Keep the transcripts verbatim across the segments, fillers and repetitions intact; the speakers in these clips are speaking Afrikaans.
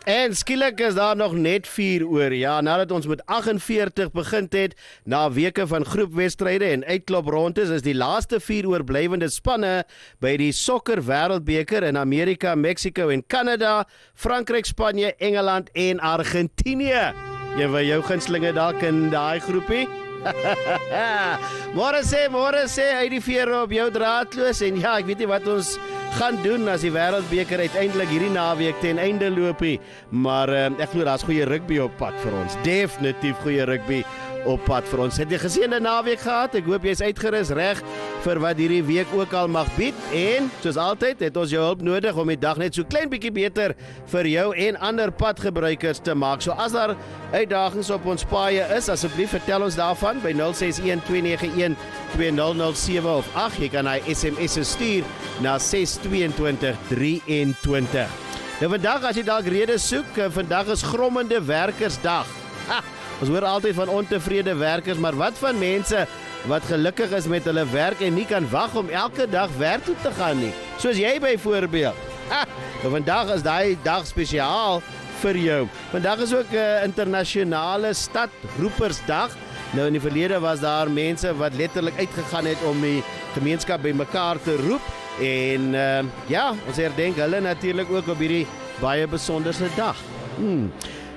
En skielik is daar nog net vier oor. Ja, nadat ons met agt en veertig begin het, na weke van groepwedstryde en uitkloprondes, is die laaste vier oorblywende spanne by die sokker wêreldbeker in Amerika, Mexico en Canada, Frankryk, Spanje, Engeland en Argentinië. Jy wil jou gunstelinge dalk in daai groepie? Môre sê, môre sê, uit die vere op jou draadloos. En ja, ek weet nie wat ons gaan doen as die wêreldbeker uiteindelik hierdie naweek ten einde loopie. Maar uh, ek glo daar's goeie rugby op pad vir ons. Definitief goeie rugby op pad vir ons. Het jy geseënde naweek gehad? Ek hoop jy's uitgerus reg vir wat hierdie week ook al mag bied. En soos altyd het ons jou hulp nodig om die dag net so klein bietjie beter vir jou en ander padgebruikers te maak. So as daar uitdagings op ons paaie is, asseblief vertel ons daarvan by nul ses een twee nege een twee nul nul sewe of ag, jy kan hy S M S stuur na ses twee twee drie twee. Nou vandag, as jy dalk redes soek, vandag is grommende werkersdag. Ha, ons hoor altyd van ontevrede werkers, maar wat van mense wat gelukkig is met hulle werk en nie kan wag om elke dag werk toe te gaan nie, soos jy byvoorbeeld. Ha, nou vandag is daai dag spesiaal vir jou. Vandag is ook 'n uh, internasionale stadroepersdag. Nou in die verlede was daar mense wat letterlik uitgegaan het om die gemeenskap bymekaar te roep. En uh, ja, ons herdenk hulle natuurlik ook op hierdie baie besonderse dag. Hmm.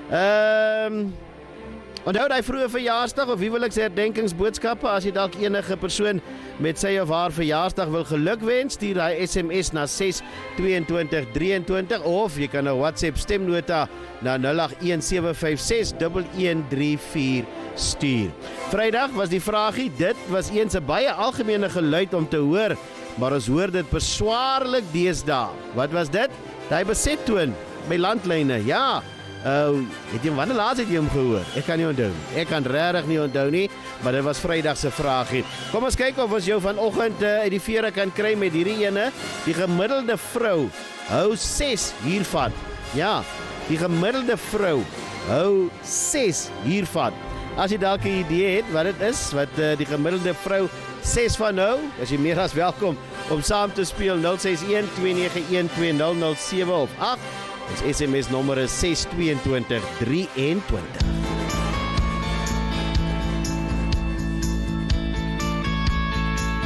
Ehm um, Onthou daai vroeë verjaarsdag of huweliks herdenkingsboodskappe. As jy dalk enige persoon met sy of haar verjaarsdag wil gelukwens, stuur hy S M S na ses twee twee drie of jy kan 'n WhatsApp stemnota na nul agt een sewe vyf ses een een drie vier stuur. Vrydag was die vraagie, dit was eens 'n baie algemene geluid om te hoor, maar ons hoor dit beswaarlik deesdae. Wat was dit? Daai besettoon by landlyne, ja. Uh, het jy wanneer laas het jy hom gehoor? Ek kan nie onthou nie. Ek kan regtig nie onthou nie, maar dit was Vrydag se vraagie. Kom ons kyk of ons jou vanoggend uh, uit die vere kan kry met hierdie ene. Die gemiddelde vrou hou ses hiervan. Ja, die gemiddelde vrou hou ses hiervan. As jy dalk 'n idee het wat dit is, wat uh, die gemiddelde vrou ses van hou, as jy meer as welkom om saam te speel. Nul ses een twee nege een twee nul nul sewe of ag. Ons S M S nommer is ses twee twee drie twee.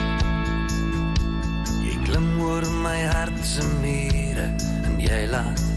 Jy klim oor my hart se mure en jy laat